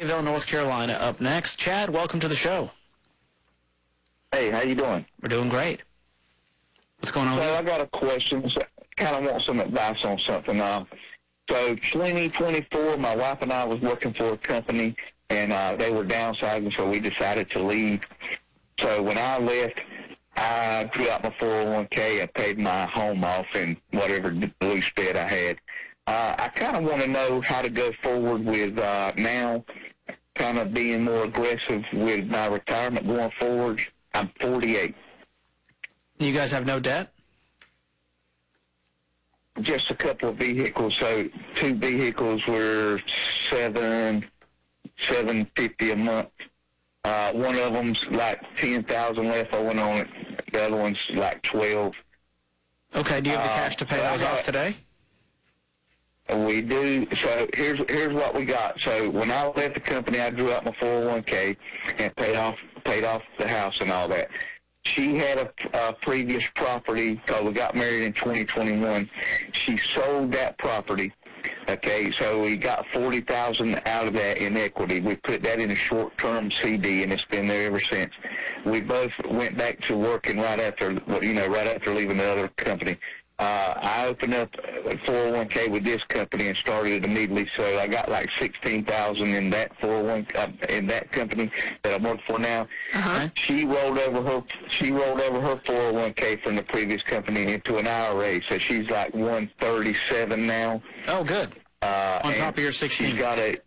Fayetteville, North Carolina up next. Chad, welcome to the show. Hey, how you doing? We're doing great. What's going on with you? I got a question. Kind of want some advice on something. So 2024, my wife and I was working for a company, and they were downsizing, so we decided to leave. So when I left, I drew out my 401k. I paid my home off and whatever loose debt I had. I kind of want to know how to go forward with now kind of being more aggressive with my retirement going forward. I'm 48. You guys have no debt? Just a couple of vehicles. So 2 vehicles were $750 a month. One of them's like $10,000 left owing on it. The other one's like 12. Okay. Do you have the cash to pay those off today? We do. So here's what we got. So when I left the company, I drew out my 401k and paid off the house and all that. She had a previous property because we got married in 2021. She sold that property. Okay, so we got $40,000 out of that in equity. We put that in a short-term CD, and it's been there ever since. We both went back to working right after leaving the other company. I opened up a 401k with this company and started it immediately. So I got like $16,000 in that 401 in that company that I work for now. She rolled over her 401k from the previous company into an IRA. So she's like 137 now. Oh, good. On top of your 16. She's got a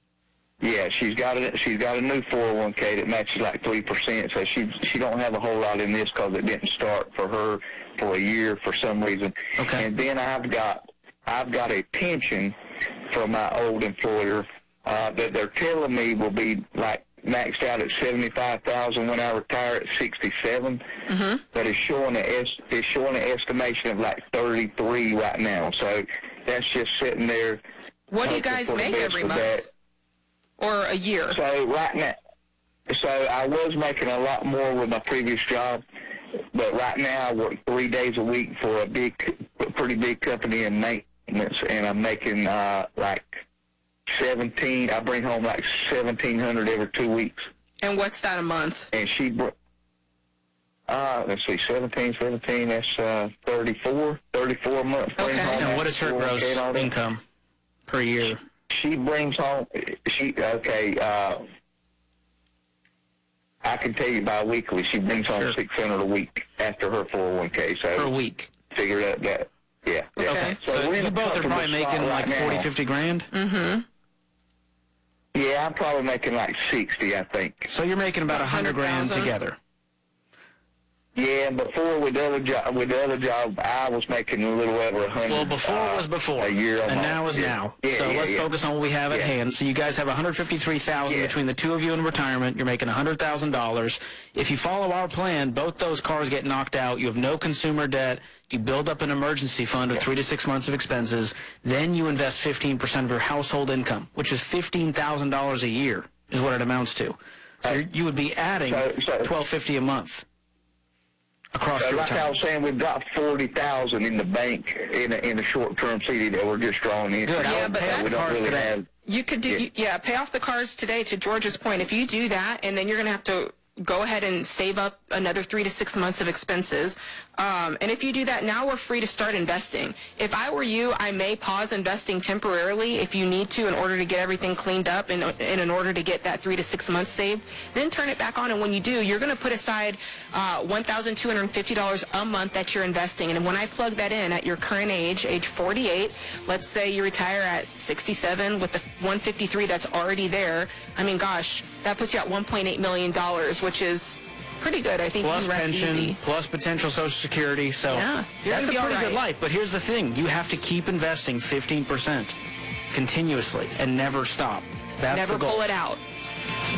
new 401k that matches like 3%. So she don't have a whole lot in this because it didn't start for her for a year for some reason. Okay. And then I've got a pension from my old employer that they're telling me will be like maxed out at $75,000 when I retire at 67. But it's showing an estimation of like 33 right now. So that's just sitting there. What do you guys make every month? Or a year? So right now, I was making a lot more with my previous job, but right now I work 3 days a week for a pretty big company in maintenance, and I'm making like 17. I bring home like 1,700 every 2 weeks. And what's that a month? And she, let's see, 17, that's 34 a month. Okay. Now, what is her gross income per year? She brings home, I can tell you bi-weekly, she brings home $600 a week after her 401k. So per week. Figure out that, yeah. Okay. So you both are probably making like 40, 50 grand? Yeah, I'm probably making like 60, I think. So you're making about 100 grand together. Yeah, before with the other job, I was making a little over 100. Well, before was before, a year and now is now. So let's focus on what we have at hand. So you guys have $153,000 between the two of you in retirement. You're making $100,000. If you follow our plan, both those cars get knocked out. You have no consumer debt. You build up an emergency fund of 3 to 6 months of expenses. Then you invest 15% of your household income, which is $15,000 a year, is what it amounts to. So you would be adding $1,250 a month. Across your like I was saying, we've got $40,000 in the bank in a short-term CD that we're just drawing in. Good. Yeah, but we don't really have. You could do, pay off the cars today. To George's point, if you do that, and then you're going to have to go ahead and save up another 3 to 6 months of expenses. And if you do that, now we're free to start investing. If I were you, I may pause investing temporarily if you need to in order to get everything cleaned up and in order to get that 3 to 6 months saved. Then turn it back on, and when you do, you're going to put aside $1,250 a month that you're investing. And when I plug that in at your current age 48, let's say you retire at 67 with the 153 that's already there, I mean, gosh, that puts you at $1.8 million, which is pretty good. I think plus you can rest pension, easy. Plus potential Social Security. So that's a pretty good life. But here's the thing. You have to keep investing 15% continuously and never stop. That's never the goal. pull it out.